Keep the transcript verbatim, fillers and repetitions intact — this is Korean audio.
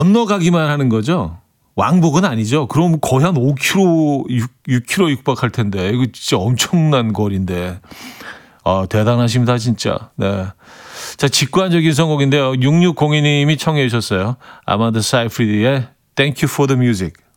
건너가기만 하는 거죠. 왕복은 아니죠. 그럼 거의 한 오 킬로미터, 육 킬로미터 육박할 텐데 이거 진짜 엄청난 거리인데 아, 대단하십니다 진짜. 네. 자, 직관적인 선곡인데요. 육육공이 님이 청해 주셨어요. 아마드 사이프리드의 Thank You for the Music.